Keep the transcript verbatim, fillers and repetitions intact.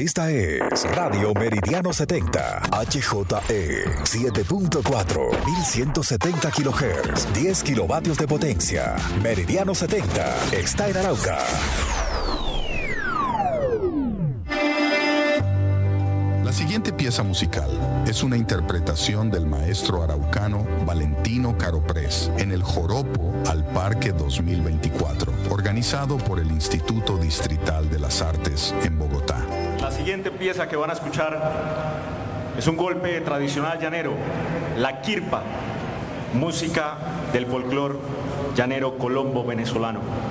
Esta es Radio Meridiano setenta, H J E siete punto cuatro, mil ciento setenta kilohertz, diez kilovatios de potencia. Meridiano setenta está en Arauca. La siguiente pieza musical es una interpretación del maestro araucano Valentino Caroprés en el Joropo al Parque dos mil veinticuatro, organizado por el Instituto Distrital de las Artes en Bogotá. La siguiente pieza que van a escuchar es un golpe tradicional llanero, la quirpa, música del folclor llanero colombo venezolano.